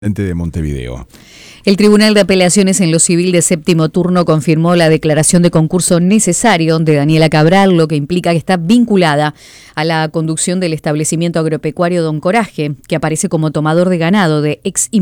de Montevideo. El Tribunal de Apelaciones en lo Civil de séptimo turno confirmó la declaración de concurso necesario de Daniela Cabral, lo que implica que está vinculada a la conducción del establecimiento agropecuario Don Coraje, que aparece como tomador de ganado de ex